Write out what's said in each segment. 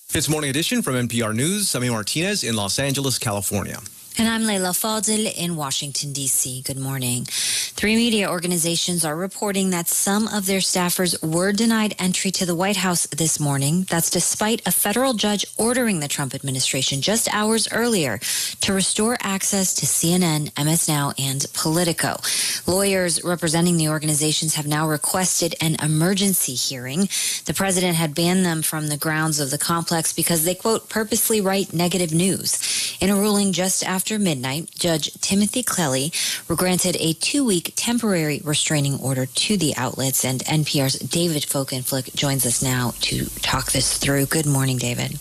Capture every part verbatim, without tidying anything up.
It's Morning Edition from N P R News. I'm Martinez in Los Angeles, California. And I'm Leila Fadel in Washington, D C. Good morning. Three media organizations are reporting that some of their staffers were denied entry to the White House this morning. That's despite a federal judge ordering the Trump administration just hours earlier to restore access to C N N, M S Now, and Politico. Lawyers representing the organizations have now requested an emergency hearing. The president had banned them from the grounds of the complex because they, quote, purposely write negative news. In a ruling just after midnight, Judge Timothy Clelly granted a two-week temporary restraining order to the outlets, and N P R's David Folkenflik joins us now to talk this through. Good morning, David.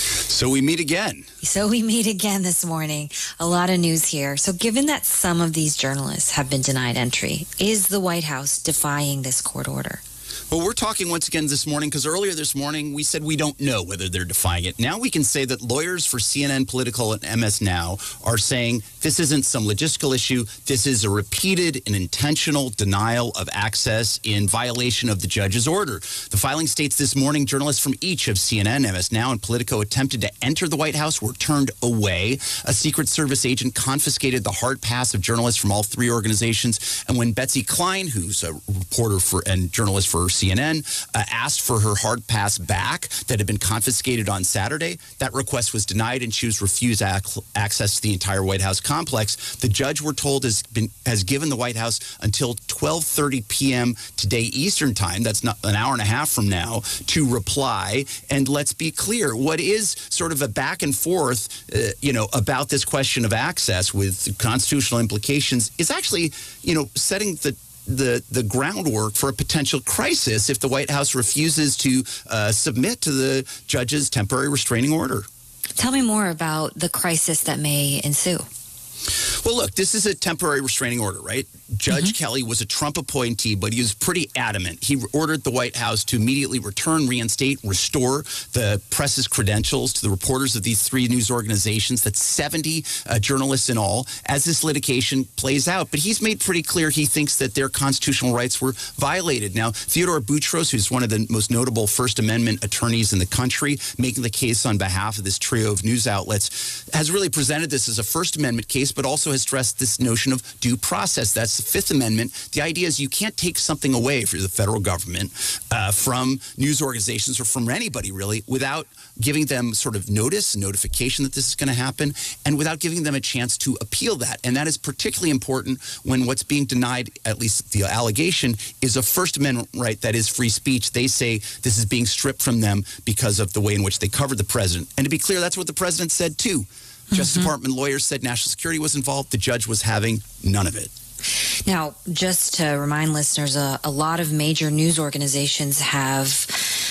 So we meet again. So we meet again this morning. A lot of news here. So given that some of these journalists have been denied entry, is the White House defying this court order? Well, we're talking once again this morning because earlier this morning we said we don't know whether they're defying it. Now we can say that lawyers for C N N, Politico, and M S Now are saying this isn't some logistical issue. This is a repeated and intentional denial of access in violation of the judge's order. The filing states this morning journalists from each of C N N, M S Now, and Politico attempted to enter the White House were turned away. A Secret Service agent confiscated the hard pass of journalists from all three organizations. And when Betsy Klein, who's a reporter for and journalist for C N N, uh, asked for her hard pass back that had been confiscated on Saturday, that request was denied and she was refused ac- access to the entire White House complex. The judge, we're told, has been has given the White House until twelve thirty p.m. today Eastern time, that's not an hour and a half from now, to reply. And let's be clear, what is sort of a back and forth, uh, you know, about this question of access with constitutional implications is actually, you know, setting the the the groundwork for a potential crisis if the White House refuses to uh, submit to the judge's temporary restraining order. Tell me more about the crisis that may ensue. Well, look, this is a temporary restraining order, right? Judge mm-hmm. Kelly was a Trump appointee, but he was pretty adamant. He ordered the White House to immediately return, reinstate, restore the press's credentials to the reporters of these three news organizations. That's seventy uh, journalists in all, as this litigation plays out. But he's made pretty clear he thinks that their constitutional rights were violated. Now, Theodore Boutros, who's one of the most notable First Amendment attorneys in the country, making the case on behalf of this trio of news outlets, has really presented this as a First Amendment case, but also has stressed this notion of due process. That's the Fifth Amendment. The idea is you can't take something away for the federal government uh, from news organizations or from anybody really without giving them sort of notice, notification that this is going to happen, and without giving them a chance to appeal that. And that is particularly important when what's being denied, at least the allegation, is a First Amendment right that is free speech. They say this is being stripped from them because of the way in which they covered the president. And to be clear, that's what the president said too. Justice mm-hmm. Department lawyers said national security was involved. The judge was having none of it. Now, just to remind listeners, a, a lot of major news organizations have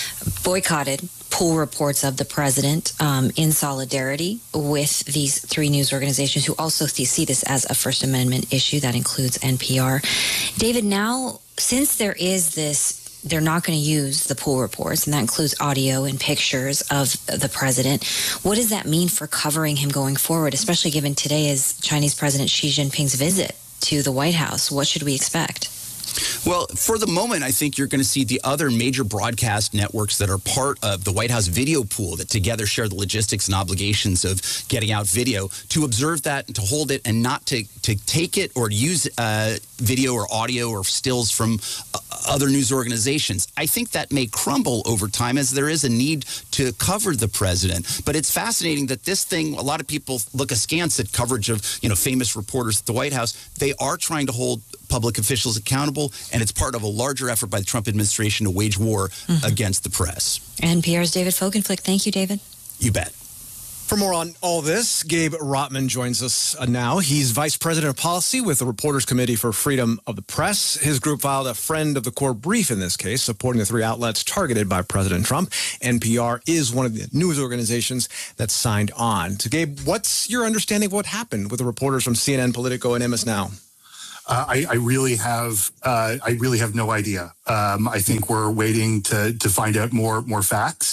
boycotted pull reports of the president um, in solidarity with these three news organizations who also see this as a First Amendment issue. That includes N P R. David, now, since there is this, they're not going to use the pull reports, and that includes audio and pictures of the president. What does that mean for covering him going forward, especially given today is Chinese President Xi Jinping's visit to the White House? What should we expect? Well, for the moment, I think you're going to see the other major broadcast networks that are part of the White House video pool that together share the logistics and obligations of getting out video to observe that and to hold it and not to, to take it or use uh, video or audio or stills from uh, other news organizations. I think that may crumble over time as there is a need to cover the president. But it's fascinating that this thing, a lot of people look askance at coverage of, you know, famous reporters at the White House. They are trying to hold public officials accountable, and it's part of a larger effort by the Trump administration to wage war mm-hmm. against the press. N P R's David Folkenflik. Thank you, David. You bet. For more on all this, Gabe Rotman joins us now. He's Vice President of Policy with the Reporters Committee for Freedom of the Press. His group filed a friend of the court brief in this case, supporting the three outlets targeted by President Trump. N P R is one of the news organizations that signed on. So, Gabe, what's your understanding of what happened with the reporters from C N N, Politico, and M S Now? Uh, I, I really have uh, I really have no idea. Um, I think we're waiting to to find out more more facts.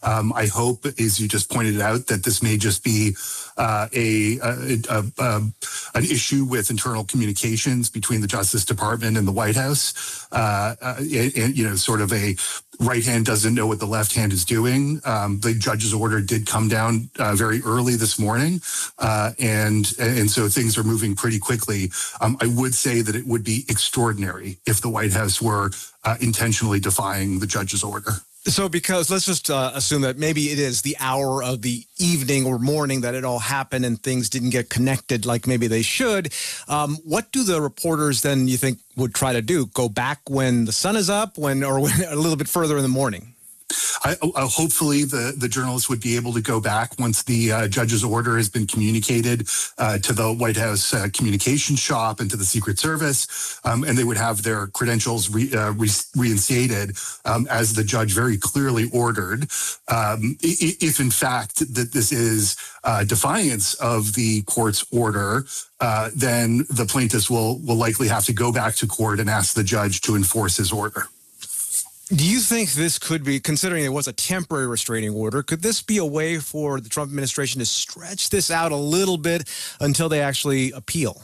Um, I hope, as you just pointed out, that this may just be uh, a, a, a, a an issue with internal communications between the Justice Department and the White House, uh, uh, and, and you know, sort of a right hand doesn't know what the left hand is doing. Um, the judge's order did come down uh, very early this morning, uh, and and so things are moving pretty quickly. Um, I would say that it would be extraordinary if the White House were uh, intentionally defying the judge's order. So because let's just uh, assume that maybe it is the hour of the evening or morning that it all happened and things didn't get connected like maybe they should. Um, what do the reporters then you think would try to do? Go back when the sun is up, when or when, a little bit further in the morning? I, uh, hopefully the, the journalists would be able to go back once the uh, judge's order has been communicated uh, to the White House uh, communication shop and to the Secret Service, um, and they would have their credentials re, uh, re, reinstated um, as the judge very clearly ordered. Um, if in fact that this is uh, defiance of the court's order, uh, then the plaintiffs will will likely have to go back to court and ask the judge to enforce his order. Do you think this could be, considering it was a temporary restraining order, could this be a way for the Trump administration to stretch this out a little bit until they actually appeal?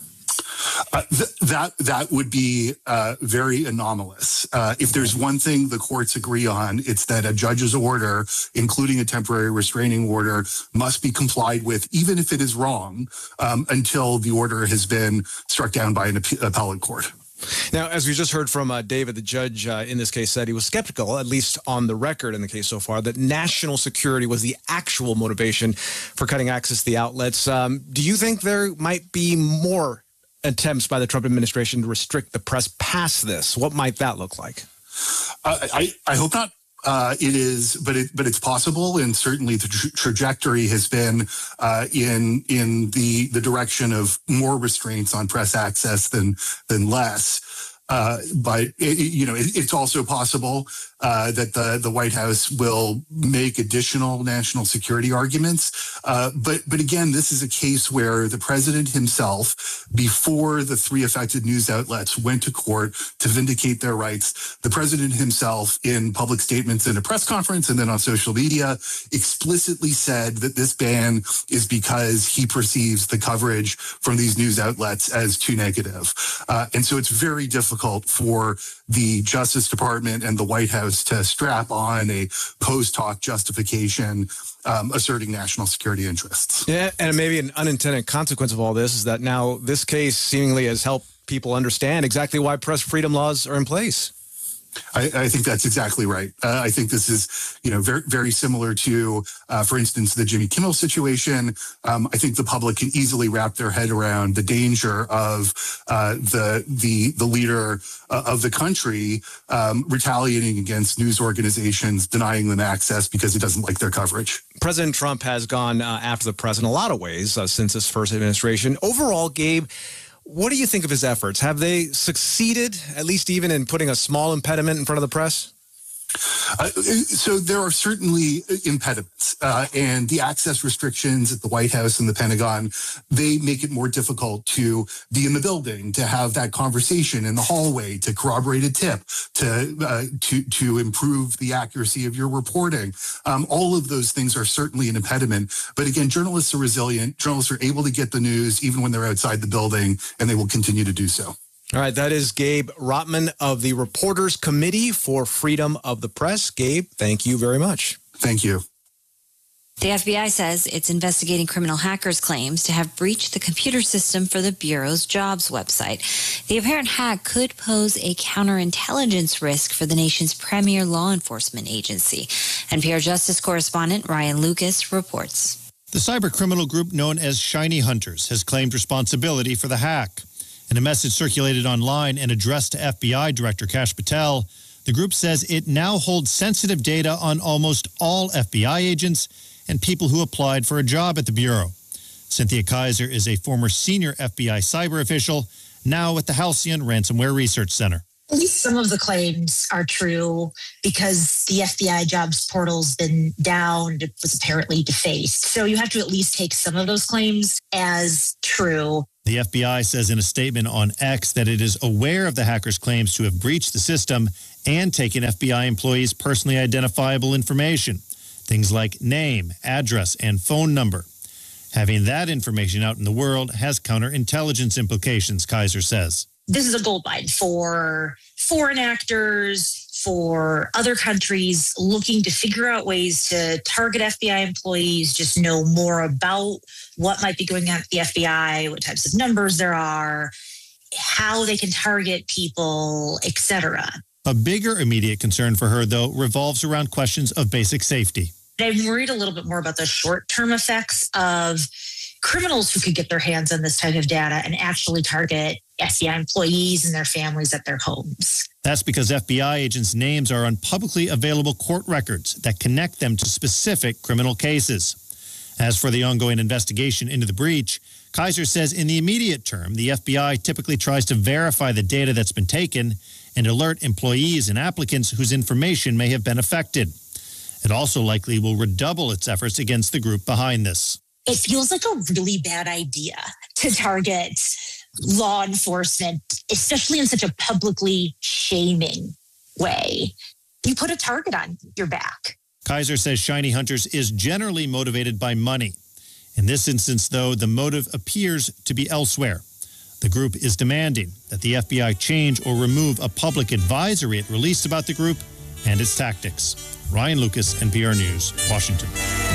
Uh, th- that that would be uh, very anomalous. Uh, if there's one thing the courts agree on, it's that a judge's order, including a temporary restraining order, must be complied with, even if it is wrong, um, until the order has been struck down by an ap- appellate court. Now, as we just heard from uh, David, the judge uh, in this case said he was skeptical, at least on the record in the case so far, that national security was the actual motivation for cutting access to the outlets. Um, do you think there might be more attempts by the Trump administration to restrict the press past this? What might that look like? Uh, I, I hope not. Uh, it is, but it, but it's possible, and certainly the tra- trajectory has been uh, in in the the direction of more restraints on press access than than less. Uh, but it, you know, it, it's also possible uh, that the the White House will make additional national security arguments. Uh, but but again, this is a case where the president himself, before the three affected news outlets went to court to vindicate their rights, the president himself, in public statements in a press conference and then on social media, explicitly said that this ban is because he perceives the coverage from these news outlets as too negative. Uh, and so it's very difficult for the Justice Department and the White House to strap on a post-hoc justification um, asserting national security interests. Yeah, and maybe an unintended consequence of all this is that now this case seemingly has helped people understand exactly why press freedom laws are in place. I, I think that's exactly right. Uh, I think this is, you know, very, very similar to, uh, for instance, the Jimmy Kimmel situation. Um, I think the public can easily wrap their head around the danger of uh, the the the leader uh, of the country um, retaliating against news organizations, denying them access because he doesn't like their coverage. President Trump has gone uh, after the press in a lot of ways uh, since his first administration. Overall, Gabe, what do you think of his efforts? Have they succeeded, at least even in putting a small impediment in front of the press? Uh, so there are certainly impediments, uh, and the access restrictions at the White House and the Pentagon, they make it more difficult to be in the building, to have that conversation in the hallway, to corroborate a tip, to uh, to to improve the accuracy of your reporting. Um, all of those things are certainly an impediment. But again, journalists are resilient. Journalists are able to get the news even when they're outside the building, and they will continue to do so. All right, that is Gabe Rotman of the Reporters Committee for Freedom of the Press. Gabe, thank you very much. Thank you. The F B I says it's investigating criminal hackers' claims to have breached the computer system for the Bureau's jobs website. The apparent hack could pose a counterintelligence risk for the nation's premier law enforcement agency. N P R Justice correspondent Ryan Lucas reports. The cybercriminal group known as Shiny Hunters has claimed responsibility for the hack. In a message circulated online and addressed to F B I Director Kash Patel, the group says it now holds sensitive data on almost all F B I agents and people who applied for a job at the Bureau. Cynthia Kaiser is a former senior F B I cyber official, now at the Halcyon Ransomware Research Center. At least some of the claims are true because the F B I jobs portal's been down. It was apparently defaced. So you have to at least take some of those claims as true. The F B I says in a statement on X that it is aware of the hackers' claims to have breached the system and taken F B I employees' personally identifiable information. things like name, address, and phone number. Having that information out in the world has counterintelligence implications, Kaiser says. This is a goldmine for foreign actors, for other countries looking to figure out ways to target F B I employees, just know more about what might be going on at the F B I, what types of numbers there are, how they can target people, et cetera. A bigger immediate concern for her, though, revolves around questions of basic safety. I'm worried a little bit more about the short-term effects of criminals who could get their hands on this type of data and actually target F B I employees and their families at their homes. That's because F B I agents' names are on publicly available court records that connect them to specific criminal cases. As for the ongoing investigation into the breach, Kaiser says in the immediate term, the F B I typically tries to verify the data that's been taken and alert employees and applicants whose information may have been affected. It also likely will redouble its efforts against the group behind this. It feels like a really bad idea to target law enforcement, especially in such a publicly shaming way. You put a target on your back. Kaiser says Shiny Hunters is generally motivated by money. In this instance, though, the motive appears to be elsewhere. The group is demanding that the F B I change or remove a public advisory it released about the group and its tactics. Ryan Lucas, N P R News, Washington.